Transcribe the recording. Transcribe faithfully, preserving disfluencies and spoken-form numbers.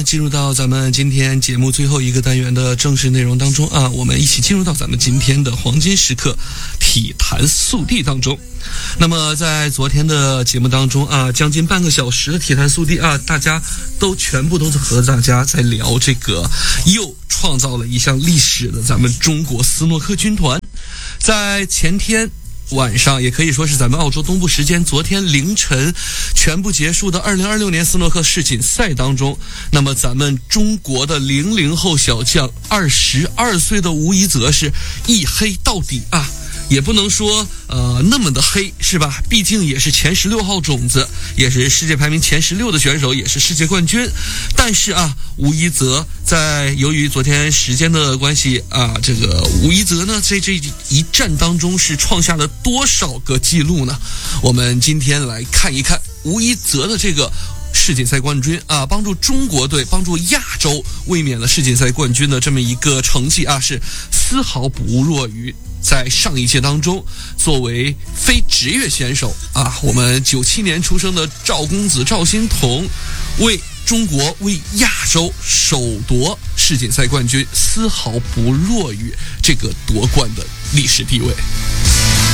进入到咱们今天节目最后一个单元的正式内容当中啊，我们一起进入到咱们今天的黄金时刻体坛速递当中。那么在昨天的节目当中啊，将近半个小时的体坛速递啊，大家都全部都是和大家在聊这个又创造了一项历史的咱们中国斯诺克军团。在前天晚上，也可以说是咱们澳洲东部时间昨天凌晨全部结束的二零二六年斯诺克世锦赛当中，那么咱们中国的零零后小将二十二岁的吴一泽是一黑到底啊，也不能说呃那么的黑是吧，毕竟也是前十六号种子，也是世界排名前十六的选手，也是世界冠军。但是啊，吴一泽在由于昨天时间的关系啊，这个吴一泽呢在这一战当中是创下了多少个记录呢？我们今天来看一看吴一泽的这个世锦赛冠军啊，帮助中国队、帮助亚洲卫冕了世锦赛冠军的这么一个成绩啊，是丝毫不弱于在上一届当中作为非职业选手啊，我们九七年出生的赵公子赵心童为中国、为亚洲首夺世锦赛冠军，丝毫不弱于这个夺冠的历史地位。